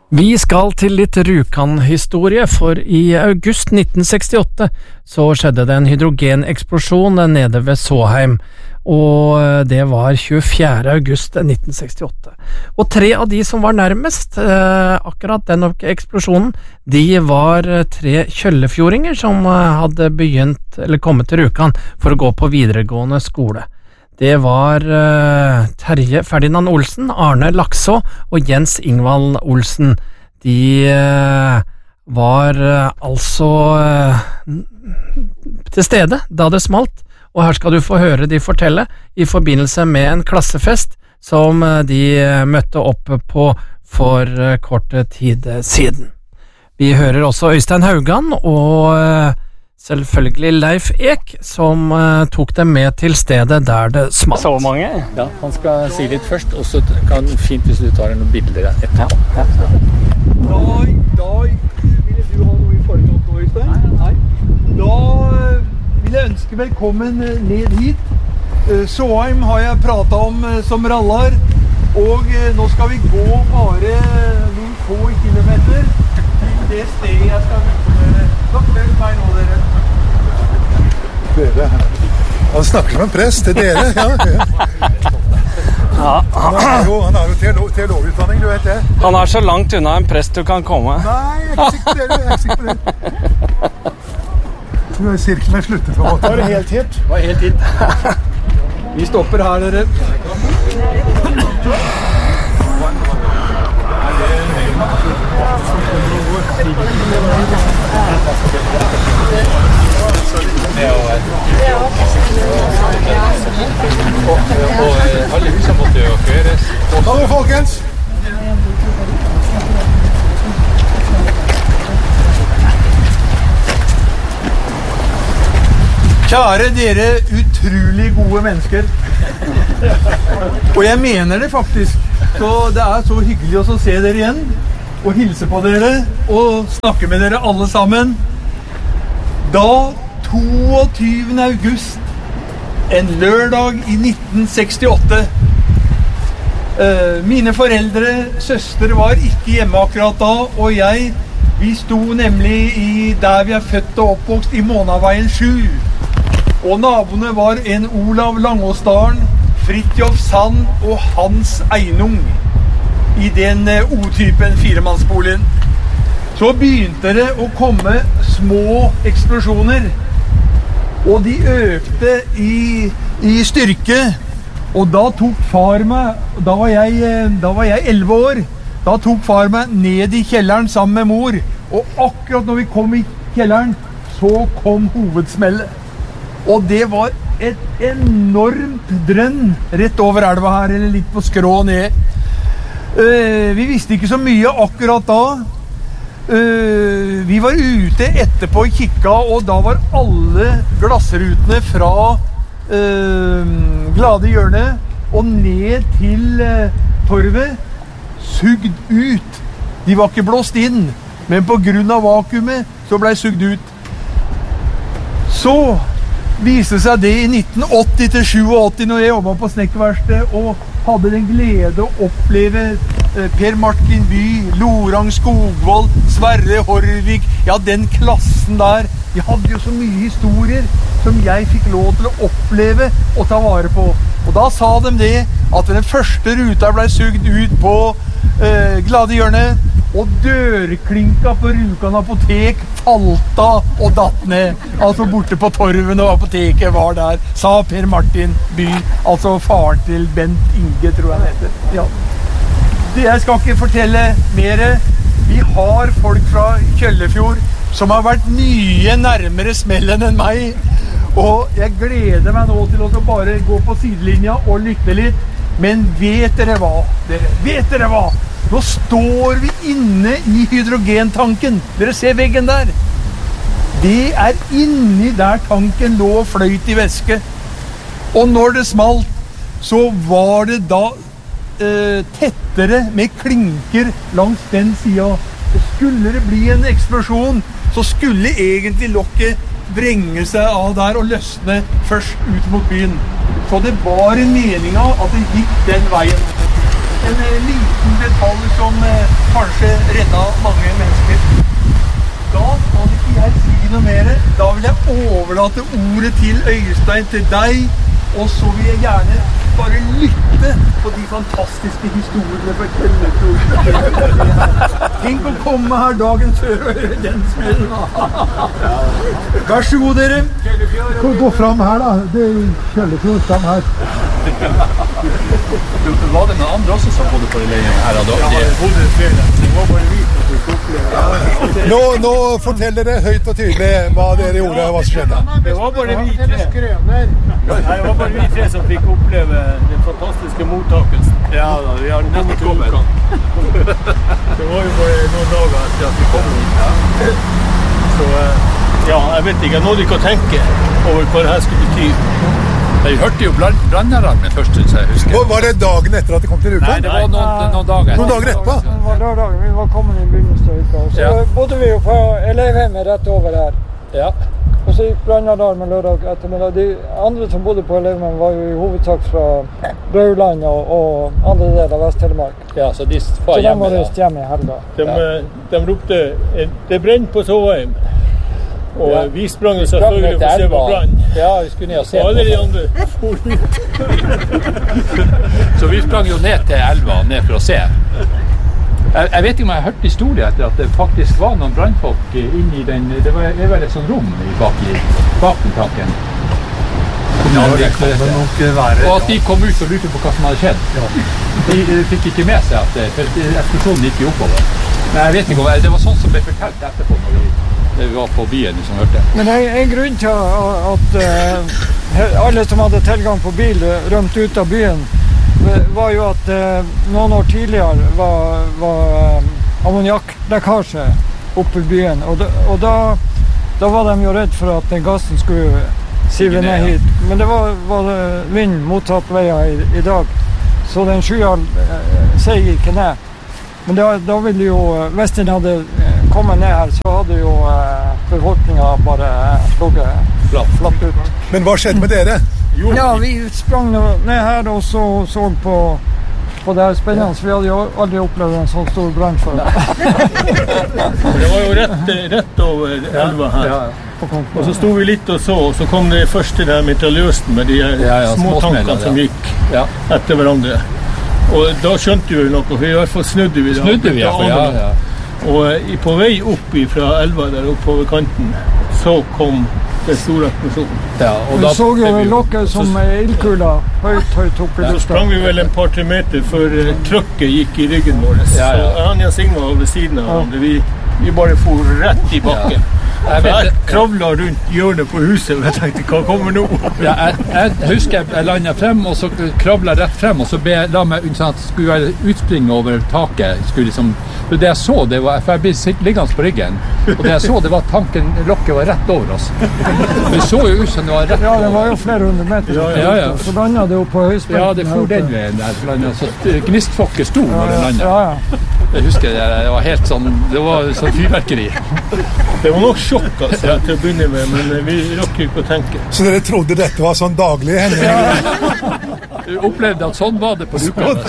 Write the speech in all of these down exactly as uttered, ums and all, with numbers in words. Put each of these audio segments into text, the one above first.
Vi skal til litt Rjukan-historie, for i august nitten sekstiåtte så skjedde det en hydrogeneksplosjon nede ved Såheim, og det var tjuefjerde august nitten sekstiåtte. Og tre av de som var nærmest eh, akkurat den eksplosjonen, de var tre kjøllefjordinger som hadde begynt, eller kommet til Rjukan for å gå på videregående skole. Det var uh, Terje Ferdinand Olsen, Arne Lakså og Jens Ingvald Olsen. De uh, var uh, altså uh, til stede da det smalt, og her skal du få høre de fortelle i forbindelse med en klassefest som uh, de møtte opp på for uh, kort tid siden. Vi hører også Øystein Haugan og uh, selvfølgelig Leif Ek, som uh, tok dem med til stedet der det smalt. Så mange? Ja, han skal si litt først, og så kan det fint hvis du tar noen bilder etterpå. Ja, ja. Da, da ville du ha noe i forkant nå, Øystein? Nei, nei. Da vil jeg ønske velkommen ned hit. Såheim har jeg pratet om som rallar, og nå skal vi gå bare noen få kilometer til det stedet jeg skal vise dere. Så følg meg nå, dere. Dere, han snakker som en prest, det er dere, ja. Ja. Han er jo, han er jo teolo- teologutdanning, du vet det. Han er så langt unna en prest du kan komme. Nei, jeg er ikke sikker på det, jeg er ikke sikker på det. Nå er sirkelen sluttet på. Var det helt hit? Det var helt hit. Vi stopper her, dere. Og alle huset måtte jo føres. Hallo, folkens! Kjære dere utrolig gode mennesker. Og jeg mener det faktisk. Så det er så hyggelig å se dere igjen, og hilse på dere, og snakke med dere alle sammen. Da toogtyvende august, en lørdag i nitten sekstiåtte. Uh, mine foreldre, søster var ikke hjemme akkurat da, og jeg, vi sto nemlig i der vi er født og oppvokst i Månaveien sju. Og naboene var en Olav Langåsdalen, Fridtjof Sand og Hans Einung i den uh, O-typen firemannsboligen. Så begynte det å komme små eksplosjoner, og de økte i, i styrke, og da tok far meg, da var jeg, da var jeg elleve år, da tok far meg ned i kjelleren sammen med mor, og akkurat når vi kom i kjelleren, så kom hovedsmellet. Og det var et enormt drønn rett over elva her, eller litt på skrå ned. Uh, vi visste ikke så mye akkurat da. Uh, vi var ute etterpå og kikka, og da var alle glassrutene fra uh, Glade Hjørne og ned til uh, torvet sugd ut. De var ikke blåst inn, men på grunn av vakuumet så ble sugd ut. Så viste seg det i nitten åtti til sjuogåtti når jeg jobbet på snekkerverksted og hadde den glede å oppleve eh, Per Martin By, Lorang Skogvold, Sverre Horvik, ja den klassen der. De hadde jo så mye historier som jeg fikk lov til å oppleve og ta vare på. Og da sa de det at den første ruta ble sugd ut på eh, Glade Hjørne, og dørklinka på Rjukan apotek falt av og datt ned. Altså borte på torven og apoteket var der, sa Per Martin By, altså faren til Bent Inge, tror jeg han heter. Ja. Det jeg skal ikke fortelle mer. Vi har folk fra Kjøllefjord som har vært mye nærmere smellen enn meg, og jeg gleder meg nå til å bare gå på sidelinja og lytte litt. Men vet dere hva, dere? Vet dere hva? Nå står vi inne i hydrogentanken. Dere ser veggen der. Det er inni der tanken lå og fløyt i væske. Og når det smalt, så var det da eh, tettere med klinker langs den siden. Og skulle det bli en eksplosjon, så skulle egentlig lokket vrenge seg av der og løsne først ut mot byen. Så det var en mening av at det gikk den veien. En eh, liten detalj som eh, kanskje overlate ordet til Øystein, til deg, og så vil jeg gjerne bare lytte på de fantastiske historiene for Kjellefjord. Tenk å komme her dagen før og høre den smellen. Vær så god, dere. Gå fram her da, det er Kjellefjord, fram her. Var det noen andre også som bodde på leiren her da? Ja, det bodde flere. Det var bare vi som fikk oppleve. Nå, nå fortell dere høyt og tydelig hva dere gjorde og hva som skjedde. Det var bare vi tre. Nei, det var bare vi tre som fikk oppleve den fantastiske mottakelsen. Ja da, vi har nettopp kommet. Det var jo bare noen dager etter at vi kom hit. Så ja, jeg vet ikke, jeg nådde ikke å tenke over hva det her skulle bety. Jeg hørte jo brannalarmen først, så jeg husker. Var det dagen etter at det kom til uka? Nei, det var noen, noen dager etter. Noen dager etterpå? Det var lørdag, vi var kommet i begynnelsen av uka. Så Ja. bodde vi jo på elevhjemmet rett over her. Ja. Og så gikk brannalarmen lørdag ettermiddag. De andre som bodde på elevhjemmet var jo i hovedsak fra Rauland og, og andre deler av Vest-Telemark. Ja, så de Så var de hjemme var da. reist hjem i helga. De, de ropte, det brenner på Såheim. Og Ja. vi sprang jo selvfølgelig for å se på brann. Ja, vi skulle ned og se Og alle de på. andre for ut. Så vi sprang jo ned til elva, ned for å se. Jeg, jeg vet ikke om jeg har hørt historie etter at det faktisk var noen brannfolk inni den, det var, det var et sånt rom i bak, i, bak den tanken. Ja, det kan det nok være. Og at de kom ut og lurte på hva som hadde skjedd. De, de fikk ikke med seg at for eksplosjonen gikk jo oppover. Men jeg vet ikke om det var sånn som ble fortalt etterpå når vi, når vi var på byen som hørte. Men en, en grunn til at uh, alle som hadde tilgang på bil rømte ut av byen, var jo at uh, noen år tidligere var, var uh, ammoniakklekkasje oppe i byen. Og, da, og da, da var de jo redd for at den gassen skulle sive ned hit. Men det var, var det vind motsatt veier i, i dag, så den skya uh, seg ikke ned. Men da, da ville jo, hvis den hadde kommet ned her, så hadde jo uh, befolkningen bare slugget flatt, flatt ut. Men hva skjedde med dere? Ja, vi sprang ned her og så, så på, på det her spennende. Vi hadde jo aldri opplevd en sånn stor brann før. Det var jo rett, rett over elva her. Og så sto vi litt og så, og så kom det første der mitraljøsen med de her Ja, ja, små tankene småsmeller, ja. som gikk Ja. etter hverandre. Og da skjønte vi jo noe, for i hvert fall snudde vi det. Snudde vi, ja, for ja, ja. Og eh, på vei opp fra elva der oppover kanten, så kom den store eksplosjonen. Ja, og Vi da så jo ble vi jo- lokket som ildkula, høyt, høyt opp i Så lufta. sprang vi vel en par-tre meter før eh, trøkket gikk i ryggen vår. Ja, ja. Så Anja Sigma var ved siden av hverandre. Vi, vi bare for rett i bakken. Jeg For vet- jeg kravla rundt hjørnet på huset, og jeg tenkte, hva kommer nå? Ja, jeg, jeg husker jeg landet frem, og så kravlet jeg rett frem, og så be, la meg sånn at skulle være utspring over taket. Skulle liksom, for det jeg så, det var, for jeg ble sitt- liggende på ryggen, og det jeg så, det var at tanken, lokket var rett over oss. Det så jo ut som det var rett Ja, det over. var jo flere hundre meter. Ja, ja. Så landet det jo på høyspenten. Ja, det her for oppe. den veien der, for landet, så gnistfokket sto når det landet. Ja, ja. Jeg husker det, det var helt sånn, det var sånn fyrverkeri. Det var nok sjokk altså, til å begynne med, men eh, vi rakk ikke å tenke. Så dere trodde dette var sånn daglige hendelser? Jeg opplevde at sånn var det på Rjukan.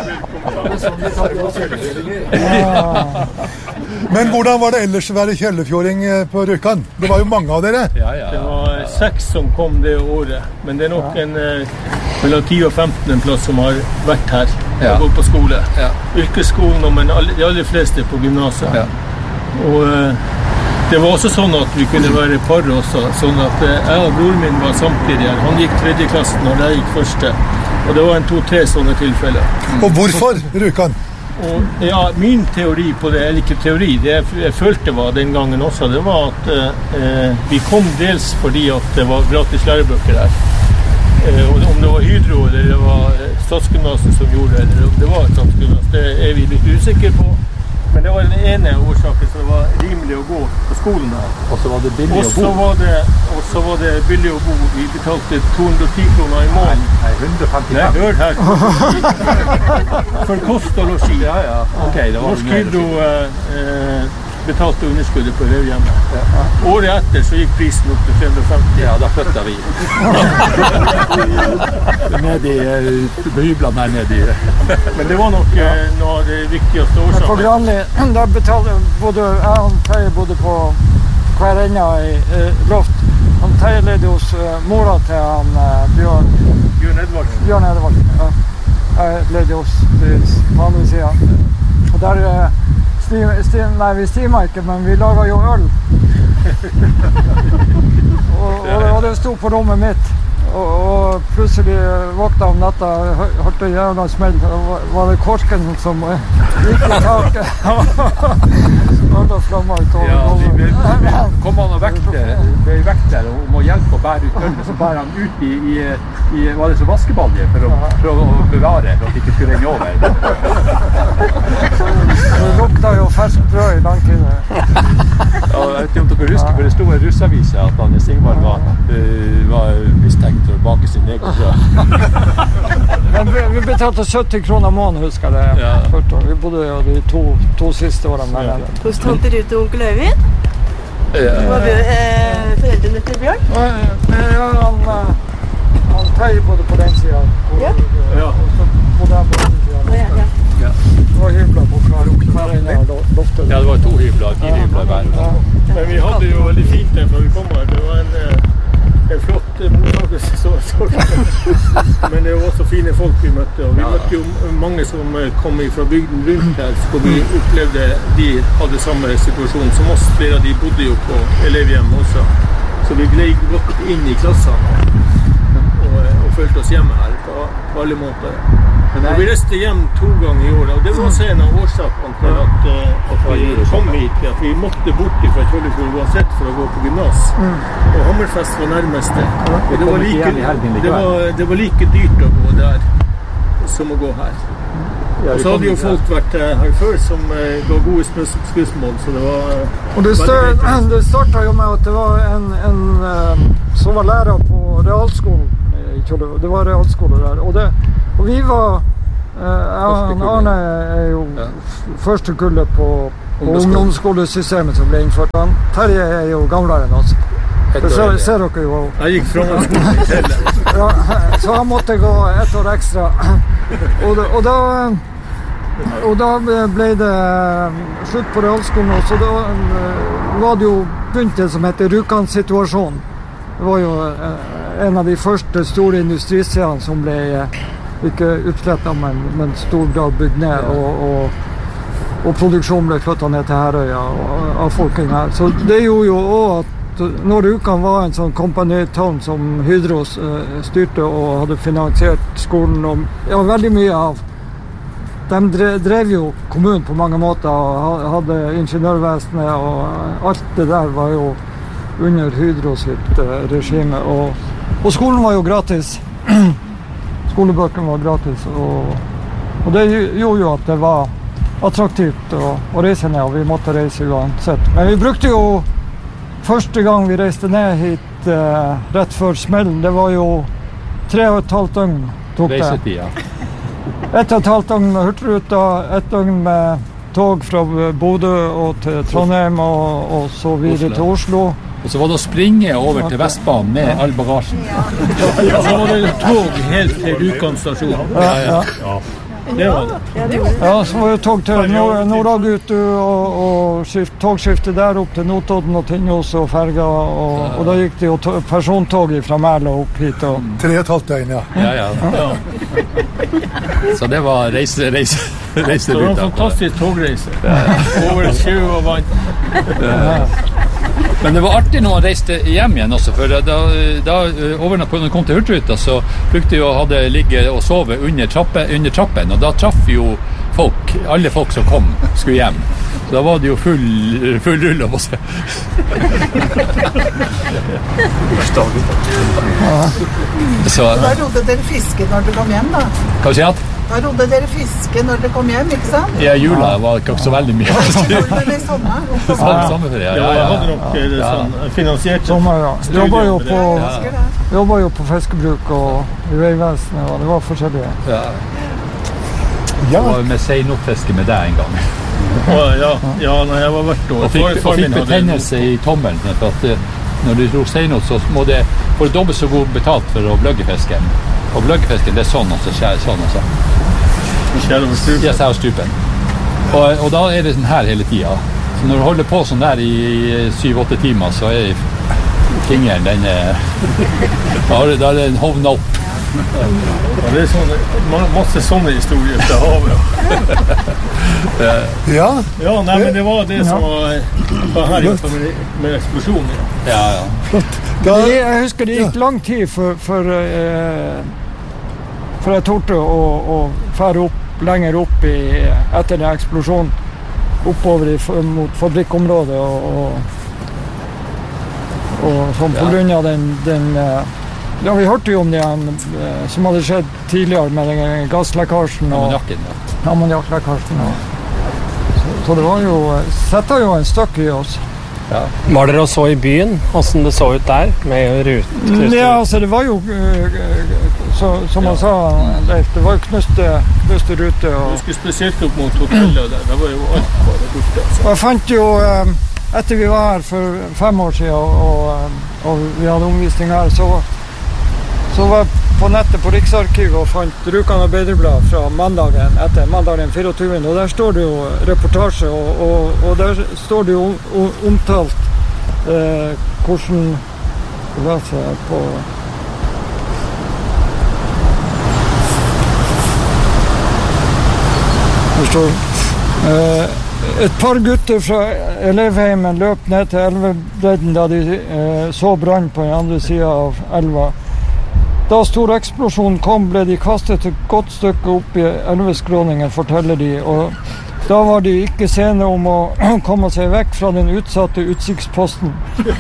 Men hvordan var det ellers å være kjellefjording eh, på Rjukan? Det var jo mange av dere. Ja, ja, Det ja. var seks som kom det året, men det er nok en eh, mellom ti og femten en plass som har vært her Ja. og gått på skole. Ja. Yrkesskolen, men alle, de aller fleste på gymnaset. Ja. Og eh, det var også sånn at vi kunne være par også, sånn at eh, jeg og broren min var samtidig her. Han gikk tredje klassen og jeg gikk første. Og det var en to-tre sånne tilfeller. Og hvorfor Rjukan? Og ja, min teori på det, eller ikke teori, det jeg, jeg følte var den gangen også, det var at eh, vi kom dels fordi at det var gratis lærebøker her. Eh, og om det var Hydro eller det var eh, Statsgymnaset som gjorde det, eller om det var Statsgymnaset, det er vi litt usikre på. Men det var den ene årsaken, så det var rimelig å gå på skolen her. Og så var det billig Og å så bo. var det, og så var det billig å bo. Vi betalte to hundre og ti kroner i måneden. Nei, hundre og femtifem. Nei, hør her. For kost og losji. Ja, ja. Ok, det var Norsk mer- Hydro eh, eh, betalte underskuddet på elevhjemmet. Året etter så gikk prisen opp til tre hundre og femti. Ja, da flytta vi. Ned i uh, hyblene her nede i. Men det var nok eh, noe av det viktigste Men på årsaken. Granli, der betalte både jeg og Terje bodde på hver ende i eh, loft. han Terje ledde hos uh, mora til han uh, Bjørn Bjørn Edvardsen. Bjørn Edvardsen, ja. Jeg ledde hos på andre siden. Og der uh, stim, stim, nei, vi stima ikke, men vi laget jo øl. og, og, og det stod på rommet mitt. Og, og plutselig våkna om natta, hørte jævla smell, var, var det korsken som uh, gikk i taket. Alle flammer ut over Ja, vi, vi, gulvet. vi kom han og vekte, ble vekter om å hjelpe å bære ut ølen, så bærer han ut i, i, i var det så vaskebalje for å prøve å bevare, for at det ikke skulle renne over. Det lukta jo fersk brød i lang tid. Ja, jeg vet ikke om dere husker, for det stod en russavise at han Sigvard var, uh, var mistenkt for å bake sin egen brød. Men vi, vi betalte sytti kroner måneden, husker jeg det. Ja. Først, vi bodde jo de to, to siste årene der nede. Hos tante Ruth og onkel Øyvind? Ja. Var vi, eh, foreldrene til Bjørn? Ja, han, eh, han Terje bodde på den siden. Og, Ja. og, og så bodde jeg på den siden. Ja, ja. Ja. Det var hybler på hver hver ene av loftet. Ja, det var to hybler, fire hybler hver. Ja. Men vi hadde jo veldig fint der før vi kom her. Det var en, eh, en flott eh, mottakelse. Så, så. Men det var også fine folk vi møtte. Og vi møtte jo mange som eh, kom fra bygden rundt her, hvor vi opplevde de hadde samme situasjon som oss. Flere av de bodde jo på elevhjem også. Så vi gled godt inn i klassene og, og følte oss hjemme her på, på alle måter. Og vi reiste hjem to ganger i året, og det var også en av årsakene til at, uh, at vi kom hit, at vi måtte bort fra Kjøllefjord uansett for å gå på gymnas. Og Hammerfest var nærmeste. Og det var, like, det, var, det var like dyrt å gå der som å gå her. Og så hadde jo folk vært uh, her før som uh, ga gode skussmål, så det var uh, Og det, stør, det startet jo med at det var en, en uh, som var lærer på realskolen i Kjøllefjord. Det var realskole der, og det Og vi var, eh, ja, Arne er jo Ja. første kullet på, på ungdomsskolesystemet som ble innført. Han Terje er jo gamlere enn oss. Det ser, ser dere jo. Jeg gikk fra meg skolen i Telle. Ja, så han måtte gå ett år ekstra. Og, da- og, da, og da ble det slutt på realskolen, og så da eh, var det jo begynt det som heter Rjukan-situasjonen. Det var jo eh, en av de første store industriseriene som ble eh, ikke utslettet, men, men stor grad bygd ned, og, og, og produksjonen ble flyttet ned til Herøya og, av folken her. Så det gjorde jo også at når Rjukan var en sånn company town som Hydro uh, styrte og hadde finansiert skolen, og ja, veldig mye av, de drev, drev jo kommunen på mange måter, og hadde ingeniørvesenet, og alt det der var jo under Hydro sitt uh, regime, og, og skolen var jo gratis. Skolebøkene var gratis, og, og det gjorde jo at det var attraktivt å, å reise ned, og vi måtte reise uansett. Men vi brukte jo, første gang vi reiste ned hit eh, rett før smellen, det var jo tre og et halvt døgn tok det. Reisetida. Et og et halvt døgn med Hurtigruta, et døgn med tog fra Bodø og til Trondheim, og, og så videre Oslo. til Oslo. Og så var det å springe over til Vestbanen med all bagasjen. Ja, så var det tog helt til Rjukan stasjon. Ja, ja. Det var det. Ja, det gjorde det. Ja, så var det tog til Nord Nordagutu og, og skift, togskifte der opp til Notodden og Tinnås og Ferga, og, og da gikk det jo to, persontog fra Mæla opp hit. Og, Tre og et halvt døgn, ja. Ja, ja. Så det var reise, reise, Det var en reiseruta. fantastisk togreise. Over sjø og vann. Men det var artig når man reiste hjem igjen også, for da, da overnatt på når man kom til Hurtigruta, så brukte vi å hadde ligge og sove under, trappe, under trappen, og da traff jo folk, alle folk som kom, skulle hjem. Så da var det jo full, full rull av oss. Så, Da rodde dere fiske når dere kom hjem, da. kan du si at? Da rodde dere fiske når dere kom hjem, ikke sant? Ja, jula var ikke så veldig mye. Men i sommer. Samme, samme for det, ja, Ja, ja, jeg ja. hadde nok eh, Ja. sånn finansiert sommer, ja. Jobba jo på, Husker det. jobba jo på fiskebruk og i Veivesenet, og det var forskjellige. Ja. Ja, Jeg var med seinopfiske med deg en gang. Å, ja, ja, nei, jeg var hvert år. Og fikk, Far- og far fikk min hadde- betennelse i tommelen. For at eh, når du dro seinot, så må det få dobbelt så god betalt for å bløgge fisken. Og bløggefisken, det er sånn også, skjær sånn også. Skjær over stupen. Ja, skjær over stupen. Og, og da er det sånn her hele tida. Så når du holder på sånn der i syv-åtte timer, så er fingeren, den er... Da har den hovnet opp. Ja, det er sånne, masse sånne historier fra havet. Ja. Ja, nei, men det var det som var, var her med, med eksplosjonen. Ja, ja. Det, jeg husker det gikk lang tid for, for, eh, for jeg torde å, å fære opp, lenger opp i, etter den eksplosjonen, oppover i, mot fabrikkområdet og, og, og sånn på grunn av den, den ja, vi hørte jo om det som hadde skjedd tidligere med den gasslekkasjen og ammoniakklekkasjen. Så, så det var jo, setter jo en støkk i oss. Ja. Var dere også i byen? Hvordan det så ut der med rute? Ja, altså det var jo, så, som man sa, det, det var jo knuste, knuste rute. Og jeg husker spesielt opp mot hotellet der, det var jo alt bare borte. Altså. Og jeg fant jo, etter vi var her for fem år siden, og, og, og vi hadde omvisning her, så Så var jeg på nettet på Riksarkivet og fant Rjukan Arbeiderblad fra mandagen etter mandagen fireogtyvende, og der står det jo reportasje, og, og, og der står det jo omtalt eh, hvordan hva ser jeg på der står eh, et par gutter fra elevheimen løp ned til elvebredden da de eh, så brann på den andre siden av elva. Da stor eksplosjon kom, ble de kastet et godt stykke opp i elveskråningen, forteller de, og da var de ikke sene om å komme seg vekk fra den utsatte utsiktsposten.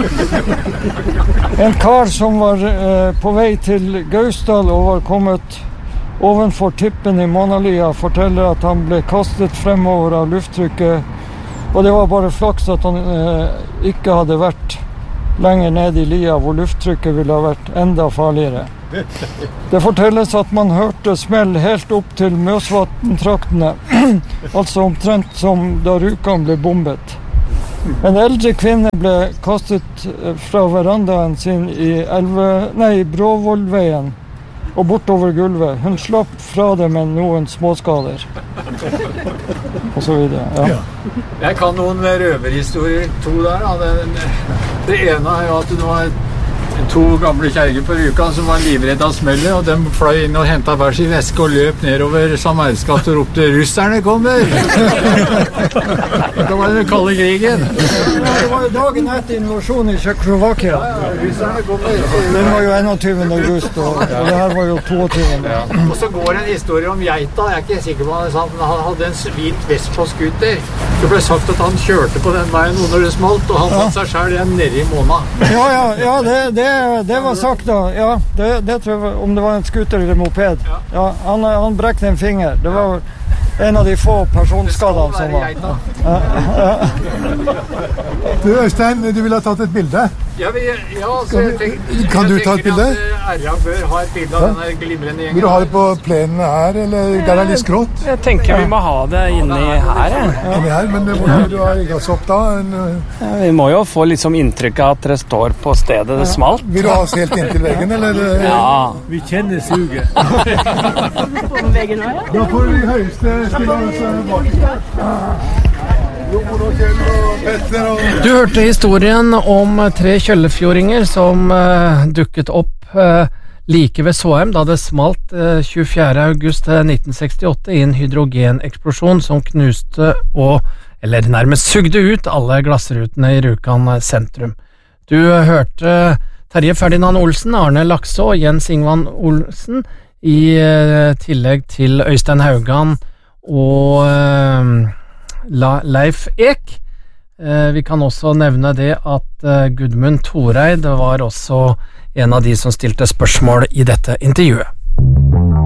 En kar som var eh, på vei til Gausdal og var kommet ovenfor tippen i Månalia, forteller at han ble kastet fremover av lufttrykket, og det var bare flaks at han eh, ikke hadde vært lenger ned i lia, hvor lufttrykket ville ha vært enda farligere. Det fortelles at man hørte smell helt opp til Mjøsvatn-traktene, altså omtrent som da Rjukan ble bombet. En eldre kvinne ble kastet fra verandaen sin i elve, nei, Bråvollveien og bortover gulvet. Hun slapp fra det med noen småskader. Og så videre, ja. Jeg kan noen røverhistorier, to der. Da. Det, det ene er jo at det nå er to gamle kjerger på Rjukan som var livredde av smellet, og de fløy inn og hentet hver sin veske og løp nedover Sameirsgata og ropte «Russerne kommer!» Det var den kalde krigen. Ja, det var jo dagen etter invasjonen i Tsjekkoslovakia. Ja, russerne kommer. Den var jo enogtyvende august, og, og det her var jo toogtyvende. Ja. Og så går det en historie om geita. Jeg er ikke sikker på at han hadde en hvit Vespa-skuter. Det ble sagt at han kjørte på den veien når det smalt, og han satt seg selv igjen nede i måna. Ja, ja, ja, det, det Det, det var sagt da, ja, det, det tror jeg, om det var en skuter eller moped. Ja, han, han brekte en finger. Det var en av de få personskadene som var. Ja, ja. Du Øystein, du ville ha tatt et bilde? Ja, vi, ja så jeg tenker, kan du ta et bilde? Jeg tenker at R A bør ha et bilde av ja. Denne glimrende gjengen. Vil du ha det på plenen her, eller der er det litt skrått? Jeg tenker vi må ha det inni her. Ja. Inni her, men hvor har du har rigget opp da? En, ja, vi må jo få liksom inntrykk av at dere står på stedet det smalt. Vil du ha oss helt inntil veggen, eller? Ja. Vi kjenner suget. Da får vi høyeste stille oss bak. Du hørte historien om tre kjøllefjordinger som uh, dukket opp uh, like ved Såheim da det smalt uh, tjuefjerde august nitten sekstiåtte i en hydrogeneksplosjon som knuste og, eller nærmest sugde ut alle glassrutene i Rjukan sentrum. Du uh, hørte Terje Ferdinand Olsen, Arne Lakså og Jens Ingvan Olsen i uh, tillegg til Øystein Haugan og uh, Leif Ek. Eh, vi kan også nevne det at eh, Gudmund Thoreid var også en av de som stilte spørsmål i dette intervjuet.